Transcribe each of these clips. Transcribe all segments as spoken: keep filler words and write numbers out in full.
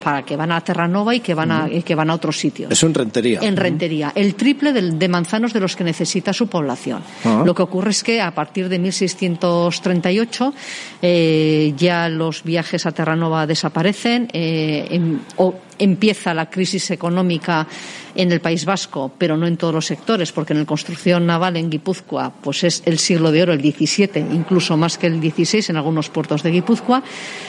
para que van a Terranova y que van a, y que van a otros sitios. Eso en Rentería. En Rentería. El triple de, de manzanos de los que necesita su población. Uh-huh. Lo que ocurre es que a partir de mil seiscientos treinta y ocho eh, ya los viajes a Terranova desaparecen, eh, en, o empieza la crisis económica en el País Vasco, pero no en todos los sectores, porque en la construcción naval en Guipúzcoa pues es el siglo de oro, el diecisiete, incluso más que el dieciséis en algunos puertos de Guipúzcoa.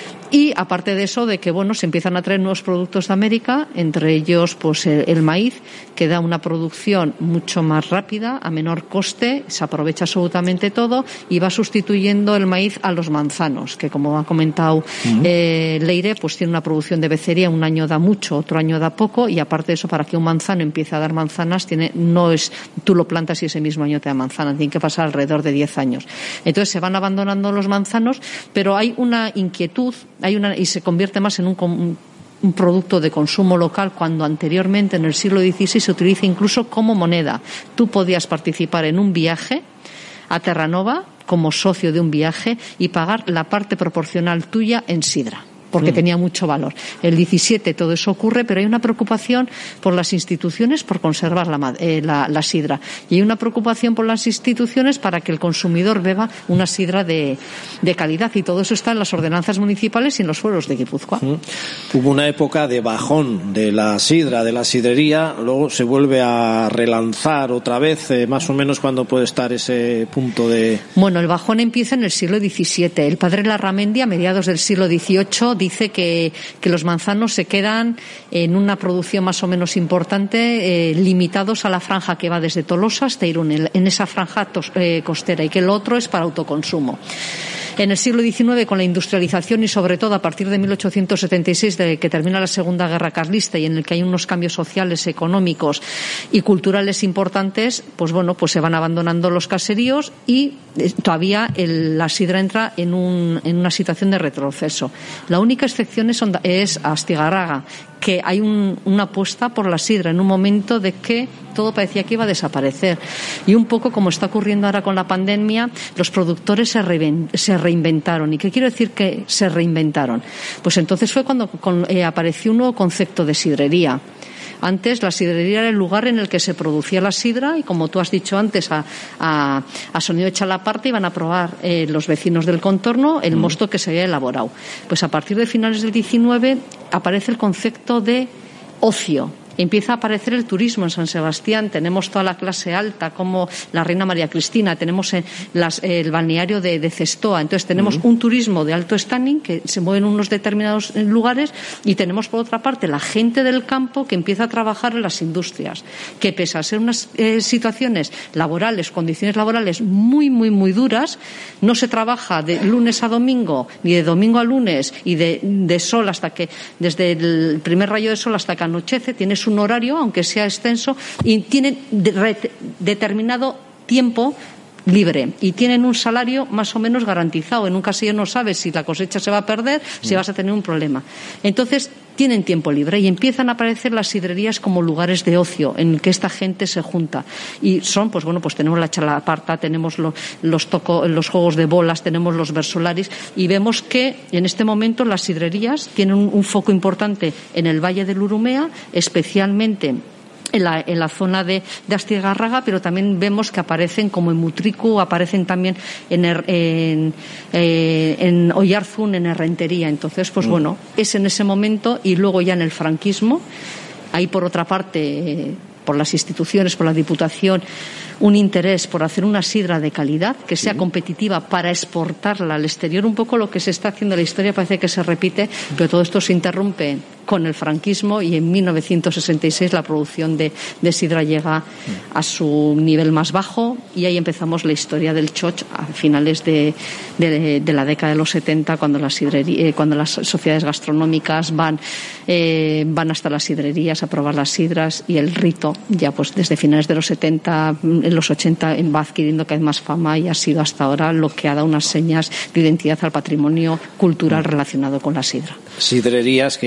Y aparte de eso, de que bueno, se empiezan a traer nuevos productos de América, entre ellos pues el, el maíz, que da una producción mucho más rápida, a menor coste, se aprovecha absolutamente todo y va sustituyendo el maíz a los manzanos, que como ha comentado uh-huh. eh, Leire, pues tiene una producción de becería, un año da mucho, otro año da poco, y aparte de eso, para que un manzano empiece a dar manzanas, tiene, no es tú lo plantas y ese mismo año te da manzanas, tiene que pasar alrededor de diez años. Entonces se van abandonando los manzanos, pero hay una inquietud, hay una y se convierte más en un, un, un producto de consumo local, cuando anteriormente en el siglo dieciséis se utiliza incluso como moneda. Tú podías participar en un viaje a Terranova como socio de un viaje y pagar la parte proporcional tuya en sidra, porque mm. tenía mucho valor. El diecisiete todo eso ocurre, pero hay una preocupación por las instituciones por conservar la, eh, la, la sidra, y hay una preocupación por las instituciones para que el consumidor beba una sidra de, de calidad, y todo eso está en las ordenanzas municipales y en los fueros de Guipúzcoa. Mm. Hubo una época de bajón de la sidra, de la sidrería, luego se vuelve a relanzar otra vez, eh, más o menos cuando puede estar ese punto de... Bueno, el bajón empieza en el siglo diecisiete. El padre Larramendi, a mediados del siglo dieciocho, dice que, que los manzanos se quedan en una producción más o menos importante, eh, limitados a la franja que va desde Tolosa hasta Irún, en, en esa franja tos, eh, costera, y que el otro es para autoconsumo. En el siglo diecinueve, con la industrialización y sobre todo a partir de mil ochocientos setenta y seis, de que termina la Segunda Guerra Carlista y en el que hay unos cambios sociales, económicos y culturales importantes, pues bueno, pues se van abandonando los caseríos y todavía el, la sidra entra en, un, en una situación de retroceso. La única excepción es, es Astigarraga, que hay un, una apuesta por la sidra en un momento de que todo parecía que iba a desaparecer. Y un poco como está ocurriendo ahora con la pandemia, los productores se, reven, se reinventaron. ¿Y qué quiero decir que se reinventaron? Pues entonces fue cuando con, eh, apareció un nuevo concepto de sidrería. Antes la sidrería era el lugar en el que se producía la sidra, y como tú has dicho antes, a, a, a sonido de Chalaparte iban a probar eh, los vecinos del contorno el mm. mosto que se había elaborado. Pues a partir de finales del diecinueve aparece el concepto de ocio. Empieza a aparecer el turismo en San Sebastián, tenemos toda la clase alta como la Reina María Cristina, tenemos en las, el balneario de, de Cestoa, entonces tenemos uh-huh. un turismo de alto standing que se mueve en unos determinados lugares, y tenemos por otra parte la gente del campo que empieza a trabajar en las industrias, que pese a ser unas eh, situaciones laborales, condiciones laborales muy, muy, muy duras, no se trabaja de lunes a domingo, ni de domingo a lunes, y de, de sol hasta que, desde el primer rayo de sol hasta que anochece, tienes un horario, aunque sea extenso, y tienen de, determinado tiempo libre y tienen un salario más o menos garantizado. En un casillo no sabes si la cosecha se va a perder, si vas a tener un problema. Entonces tienen tiempo libre y empiezan a aparecer las sidrerías como lugares de ocio en el que esta gente se junta, y son, pues bueno, pues tenemos la chalaparta, tenemos lo, los toco, los juegos de bolas, tenemos los versolaris, y vemos que en este momento las sidrerías tienen un, un foco importante en el Valle del Urumea, especialmente En la, en la zona de, de Astigarraga, pero también vemos que aparecen como en Mutriku, aparecen también en, er, en, eh, en Oyarzún, en Errentería. Entonces, pues mm. bueno, es en ese momento, y luego ya en el franquismo, ahí por otra parte, eh, por las instituciones, por la Diputación, un interés por hacer una sidra de calidad que sea sí. competitiva para exportarla al exterior. Un poco lo que se está haciendo en la historia parece que se repite, pero todo esto se interrumpe con el franquismo, y en mil novecientos sesenta y seis la producción de, de sidra llega a su nivel más bajo, y ahí empezamos la historia del choch a finales de, de, de la década de los setenta, cuando las, sidrería, cuando las sociedades gastronómicas van, eh, van hasta las sidrerías a probar las sidras, y el rito ya pues desde finales de los setenta, en los ochenta va adquiriendo cada vez más fama, y ha sido hasta ahora lo que ha dado unas señas de identidad al patrimonio cultural relacionado con la sidra. Sidrerías que ya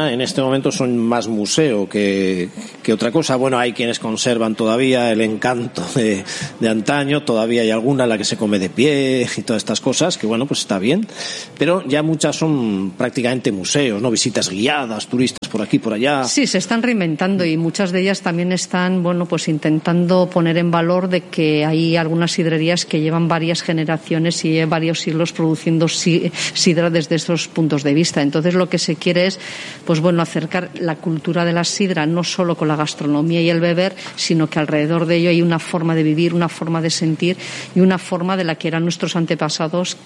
Sidra en este momento son más museo que, que otra cosa. Bueno, hay quienes conservan todavía el encanto de, de antaño, todavía hay alguna en la que se come de pie y todas estas cosas, que bueno, pues está bien, pero ya muchas son prácticamente museos, ¿no? Visitas guiadas, turistas por aquí, por allá. Sí, se están reinventando y muchas de ellas también están, bueno, pues intentando poner en valor de que hay algunas sidrerías que llevan varias generaciones y varios siglos produciendo sidra desde esos puntos de vista. Entonces lo que se quiere es, pues bueno, acercar la cultura de la sidra no solo con la gastronomía y el beber, sino que alrededor de ello hay una forma de vivir, una forma de sentir y una forma de la que eran nuestros antepasados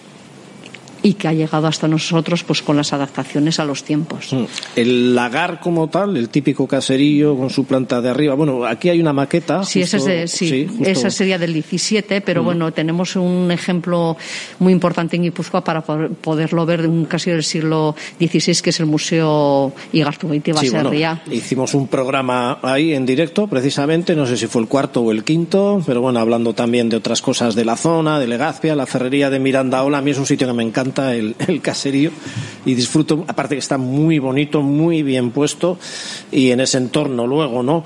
y que ha llegado hasta nosotros pues con las adaptaciones a los tiempos. El lagar como tal, el típico caserillo con su planta de arriba, bueno, aquí hay una maqueta. Sí, justo, ese es de, sí, sí justo... esa sería del diecisiete, pero uh-huh. bueno, tenemos un ejemplo muy importante en Guipúzcoa para poderlo ver de un caserío del siglo dieciséis, que es el Museo Igartubeitia Baserria. Sí, bueno, hicimos un programa ahí en directo, precisamente, no sé si fue el cuarto o el quinto, pero bueno, hablando también de otras cosas de la zona, de Legazpia, la ferrería de Mirandaola. A mí es un sitio que me encanta, El, el caserío, y disfruto, aparte que está muy bonito, muy bien puesto, y en ese entorno luego, ¿no?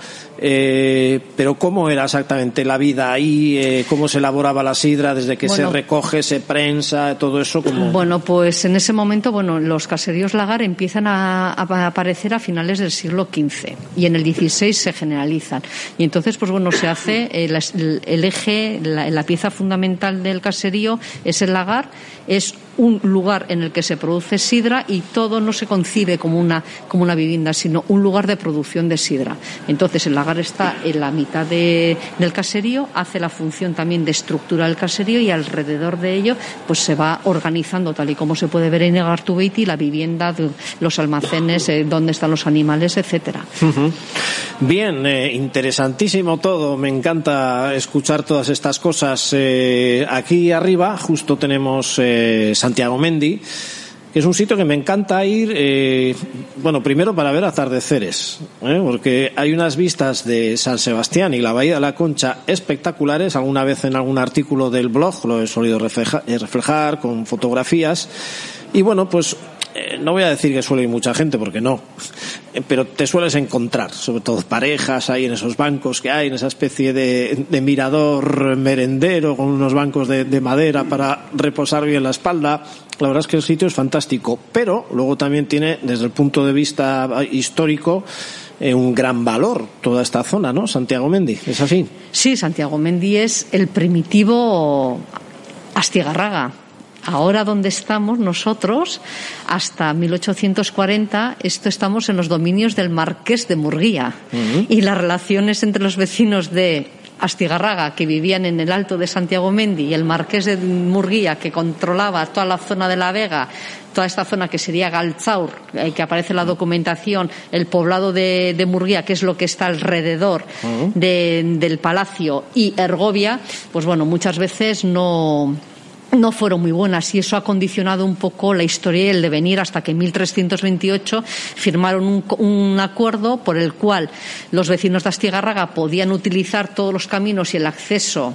Eh, pero ¿cómo era exactamente la vida ahí? Eh, ¿Cómo se elaboraba la sidra desde que bueno, se recoge, se prensa, todo eso? ¿Cómo? Bueno, pues en ese momento, bueno, los caseríos lagar empiezan a, a aparecer a finales del siglo quince y en el dieciséis se generalizan. Y entonces, pues bueno, se hace el, el, el eje, la, la pieza fundamental del caserío es el lagar, es un lugar en el que se produce sidra y todo no se concibe como una, como una vivienda, sino un lugar de producción de sidra. Entonces el lagar está en la mitad de, del caserío, hace la función también de estructura del caserío y alrededor de ello pues se va organizando, tal y como se puede ver en Igartubeitia, la vivienda, los almacenes, eh, dónde están los animales, etcétera. Uh-huh. Bien, eh, interesantísimo todo, me encanta escuchar todas estas cosas. Eh, aquí arriba justo tenemos eh, Santiagomendi, que es un sitio que me encanta ir, eh, bueno, primero para ver atardeceres, ¿eh? Porque hay unas vistas de San Sebastián y la Bahía de la Concha espectaculares. Alguna vez en algún artículo del blog lo he solido reflejar, reflejar con fotografías. Y bueno, pues eh, no voy a decir que suele ir mucha gente, porque no, eh, pero te sueles encontrar, sobre todo parejas ahí en esos bancos que hay, en esa especie de, de mirador merendero con unos bancos de, de madera para reposar bien la espalda. La verdad es que el sitio es fantástico, pero luego también tiene, desde el punto de vista histórico, eh, un gran valor toda esta zona, ¿no? Santiagomendi, ¿es así? Sí, Santiagomendi es el primitivo Astigarraga. Ahora donde estamos nosotros, hasta mil ochocientos cuarenta, esto estamos en los dominios del Marqués de Murguía. Uh-huh. Y las relaciones entre los vecinos de Astigarraga, que vivían en el Alto de Santiagomendi, y el Marqués de Murguía, que controlaba toda la zona de la Vega, toda esta zona que sería Galtzaur, eh, que aparece en la documentación, el poblado de, de Murguía, que es lo que está alrededor uh-huh. de, del palacio, y Ergovia, pues bueno, muchas veces no... no fueron muy buenas, y eso ha condicionado un poco la historia y el devenir, hasta que en mil trescientos veintiocho firmaron un, un acuerdo por el cual los vecinos de Astigarraga podían utilizar todos los caminos y el acceso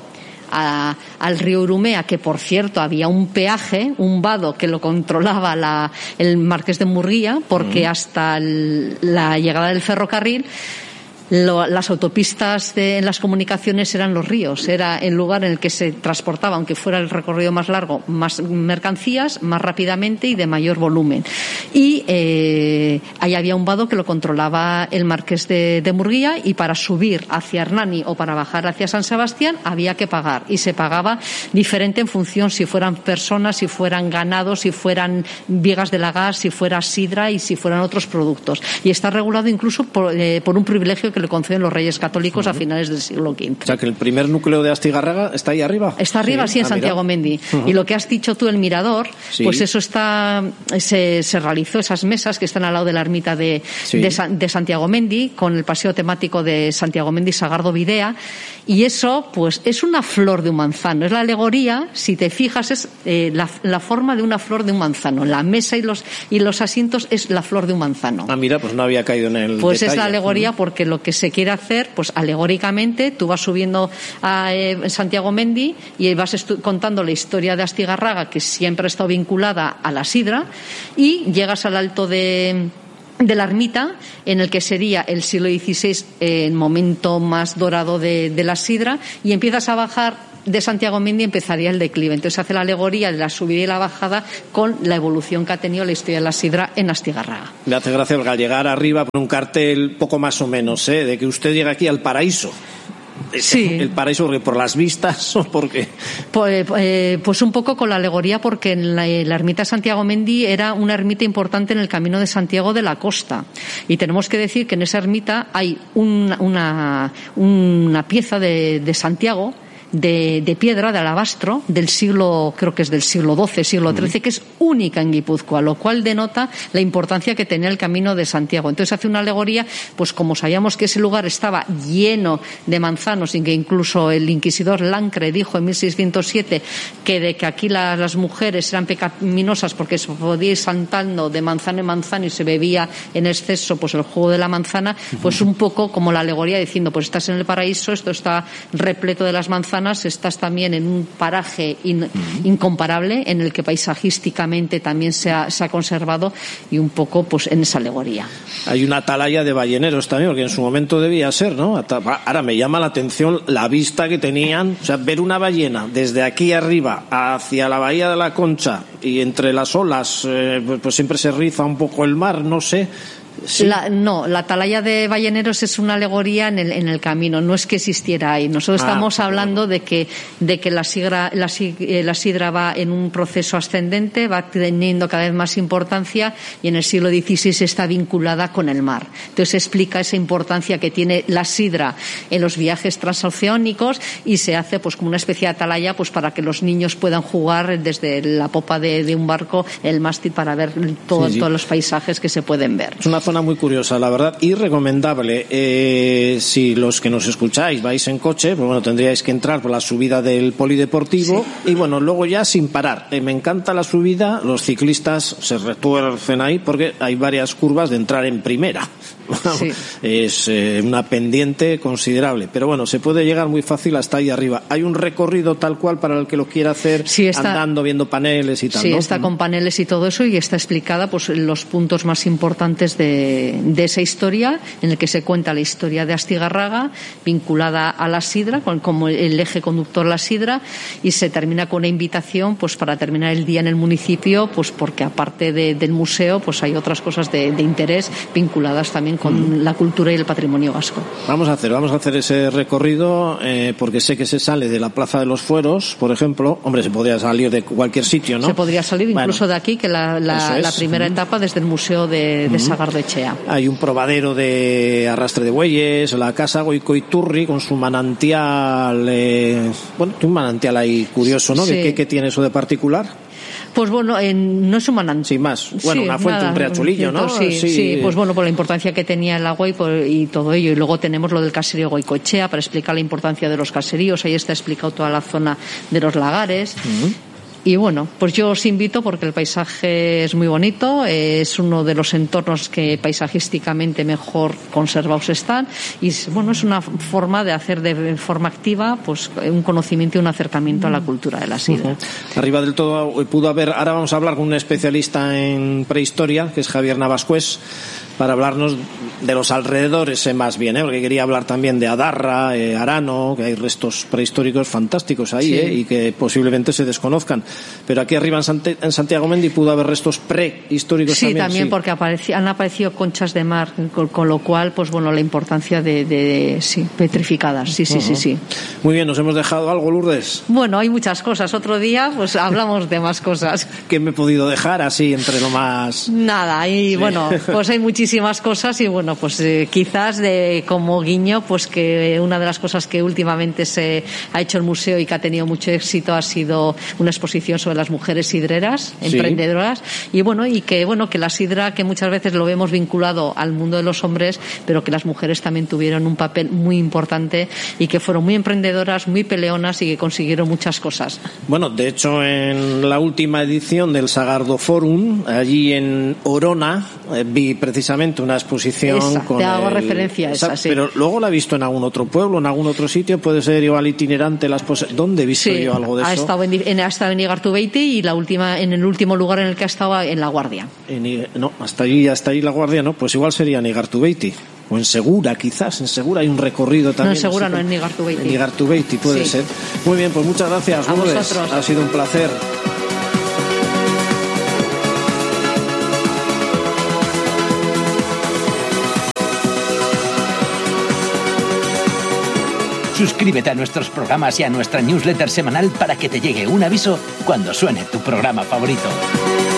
a, al río Urumea, que por cierto había un peaje, un vado que lo controlaba la, el Marqués de Murguía, porque mm. hasta el, la llegada del ferrocarril, Lo, las autopistas de, en las comunicaciones eran los ríos, era el lugar en el que se transportaba, aunque fuera el recorrido más largo, más mercancías, más rápidamente y de mayor volumen. Y eh, ahí había un vado que lo controlaba el Marqués de, de Murguía, y para subir hacia Hernani o para bajar hacia San Sebastián había que pagar, y se pagaba diferente en función si fueran personas, si fueran ganados, si fueran vigas de lagar, si fuera sidra y si fueran otros productos. Y está regulado incluso por, eh, por un privilegio que le conceden los Reyes Católicos uh-huh. a finales del siglo quince. O sea, que el primer núcleo de Astigarraga está ahí arriba. Está arriba, sí, sí en ah, Santiagomendi. Uh-huh. Y lo que has dicho tú, el mirador, sí. pues eso está, se, se realizó, esas mesas que están al lado de la ermita de, sí. de, de Santiagomendi, con el paseo temático de Santiagomendi Sagardo Videa, y eso, pues, es una flor de un manzano. Es la alegoría, si te fijas, es eh, la, la forma de una flor de un manzano. La mesa y los, y los asientos es la flor de un manzano. Ah, mira, pues no había caído en el Pues detalle. Es la alegoría, uh-huh. porque lo que se quiere hacer, pues alegóricamente, tú vas subiendo a eh, Santiagomendi y vas estu- contando la historia de Astigarraga, que siempre ha estado vinculada a la sidra, y llegas al Alto de de la ermita, en el que sería el siglo dieciséis eh, el momento más dorado de, de la sidra, y empiezas a bajar de Santiago Mendy, empezaría el declive. Entonces hace la alegoría de la subida y la bajada con la evolución que ha tenido la historia de la sidra en Astigarraga. Me hace gracia al llegar arriba por un cartel poco más o menos, ¿eh? De que usted llega aquí al paraíso. Sí. El paraíso, porque por las vistas o porque pues, eh, pues un poco con la alegoría, porque en la, la ermita de Santiago Mendy era una ermita importante en el camino de Santiago de la Costa, y tenemos que decir que en esa ermita hay un, una una pieza de, de Santiago de, de piedra, de alabastro, del siglo, creo que es del siglo doce, siglo trece, que es única en Guipúzcoa, lo cual denota la importancia que tenía el camino de Santiago. Entonces hace una alegoría, pues como sabíamos que ese lugar estaba lleno de manzanos, y que incluso el inquisidor Lancre dijo en mil seiscientos siete que de que aquí la, las mujeres eran pecaminosas porque se podía ir saltando de manzana en manzana y se bebía en exceso pues el jugo de la manzana, pues un poco como la alegoría diciendo, pues estás en el paraíso, esto está repleto de las manzanas, estás también en un paraje in, incomparable, en el que paisajísticamente también se ha, se ha conservado, y un poco pues en esa alegoría. Hay una atalaya de balleneros también, porque en su momento debía ser, ¿no? Ahora me llama la atención la vista que tenían, o sea, ver una ballena desde aquí arriba hacia la bahía de la Concha, y entre las olas eh, pues, pues siempre se riza un poco el mar, no sé. Sí. La, no, la atalaya de balleneros es una alegoría en el, en el camino, no es que existiera ahí. Nosotros ah, estamos hablando de que, de que la, sidra, la, la sidra va en un proceso ascendente, va teniendo cada vez más importancia, y en el siglo dieciséis está vinculada con el mar. Entonces explica esa importancia que tiene la sidra en los viajes transoceánicos, y se hace pues como una especie de atalaya pues para que los niños puedan jugar desde la popa de, de un barco, el mástil, para ver todo, sí, sí. todos los paisajes que se pueden ver. Es una zona muy curiosa, la verdad, y recomendable. Eh, si los que nos escucháis vais en coche, pues bueno, tendríais que entrar por la subida del polideportivo, sí. y bueno, luego ya sin parar. Eh, me encanta la subida, los ciclistas se retuercen ahí porque hay varias curvas de entrar en primera. Sí. Es eh, una pendiente considerable, pero bueno, se puede llegar muy fácil hasta ahí arriba. Hay un recorrido tal cual para el que lo quiera hacer, sí, está, andando, viendo paneles y tal. Sí, ¿no? está con paneles y todo eso, y está explicada pues los puntos más importantes de, de esa historia, en el que se cuenta la historia de Astigarraga vinculada a la sidra, con, como el eje conductor la sidra, y se termina con una invitación pues para terminar el día en el municipio, pues porque aparte de, del museo pues hay otras cosas de, de interés vinculadas también con la cultura y el patrimonio vasco. Vamos a hacer, vamos a hacer ese recorrido, eh, porque sé que se sale de la Plaza de los Fueros, por ejemplo. Hombre, se podría salir de cualquier sitio, ¿no? Se podría salir incluso bueno, de aquí, que la, la, la primera uh-huh. etapa desde el Museo de, de uh-huh. Sagardechea. Hay un probadero de arrastre de bueyes, la Casa Goicoiturri con su manantial, eh, bueno, un manantial ahí curioso, ¿no? Sí. ¿Qué, qué tiene eso de particular? Pues bueno, eh, no es un manantial. Sin más. Bueno, sí, una fuente, nada, un riachuelillo, ¿no? Sí, sí, sí, pues bueno, por la importancia que tenía el agua y, por, y todo ello. Y luego tenemos lo del caserío Goicoechea para explicar la importancia de los caseríos. Ahí está explicado toda la zona de los lagares. Uh-huh. Y bueno, pues yo os invito porque el paisaje es muy bonito, es uno de los entornos que paisajísticamente mejor conservados están, y bueno, es una forma de hacer de forma activa pues un conocimiento y un acercamiento a la cultura de la sidra. Uh-huh. Arriba del todo pudo haber, ahora vamos a hablar con un especialista en prehistoria, que es Javier Navascués, para hablarnos de los alrededores, eh, más bien, ¿eh? Porque quería hablar también de Adarra, eh, Arano, que hay restos prehistóricos fantásticos ahí, sí. eh, y que posiblemente se desconozcan. Pero aquí arriba en, Sante, en Santiago Mendy pudo haber restos prehistóricos sí, también. también, sí, porque apareci- han aparecido conchas de mar, con, con lo cual, pues bueno, la importancia de, de, de sí, petrificadas. Sí, sí, uh-huh. sí, sí. Muy bien, ¿nos hemos dejado algo, Lourdes? Bueno, hay muchas cosas. Otro día, pues hablamos de más cosas. ¿Qué me he podido dejar así entre lo más...? Nada, y sí. bueno, pues hay muchísimas cosas, y bueno, pues eh, quizás de como guiño, pues que una de las cosas que últimamente se ha hecho el museo y que ha tenido mucho éxito ha sido una exposición sobre las mujeres sidreras, sí. emprendedoras, y bueno, y que bueno, que la sidra, que muchas veces lo vemos vinculado al mundo de los hombres, pero que las mujeres también tuvieron un papel muy importante y que fueron muy emprendedoras, muy peleonas y que consiguieron muchas cosas. Bueno, de hecho, en la última edición del Sagardo Forum, allí en Orona, eh, vi precisamente precisamente una exposición esa, con te hago el... referencia a esa, esa, sí. Pero luego la he visto en algún otro pueblo, en algún otro sitio, puede ser igual itinerante las pos... ¿Dónde he visto sí, yo algo de ha eso? Estado en, en, ha estado en Igartubeiti y la última, en el último lugar en el que ha estado en La Guardia. En, no, hasta allí, hasta allí La Guardia, no, pues igual sería en Igartubeiti. O en Segura, quizás. En Segura hay un recorrido también. No, en Segura no, en Igartubeiti. En Igartubeiti puede sí. ser. Muy bien, pues muchas gracias, a Lourdes. vosotros. Ha sido un placer. Suscríbete a nuestros programas y a nuestra newsletter semanal para que te llegue un aviso cuando suene tu programa favorito.